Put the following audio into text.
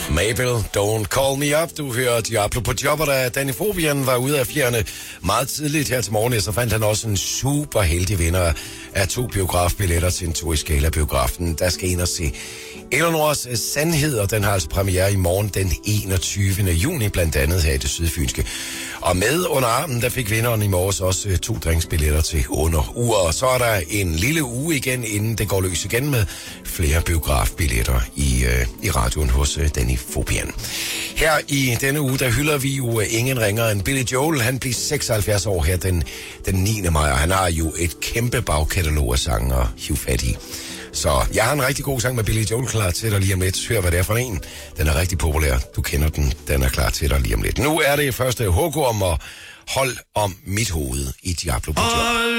Mabel, don't call me up. Du hører Diablo på job, og da Danny Fobian var ude af fjerne meget tidligt her til morgen, så fandt han også en super heldig vinder af 2 biografbilletter til en tur i Scala-biografen. Der skal ind og se Eleanors Sandhed, og den har altså premiere i morgen den 21. juni, blandt andet her i det sydfynske. Og med under armen, der fik vinderen i morges også 2 drinksbilletter til under uger. Og så er der en lille uge igen, inden det går løs igen med flere biografbilletter i radioen hos Danny Fobian. Her i denne uge, der hylder vi jo ingen ringere end Billy Joel. Han bliver 76 år her den 9. maj, og han har jo et kæmpe bagkatalog af sange at hive fat i. Så jeg har en rigtig god sang med Billy Joel klar til dig lige om lidt. Hør, hvad det er for en. Den er rigtig populær. Du kender den. Den er klar til dig lige om lidt. Nu er det første hugorm og hold om mit hoved i Diablo på job.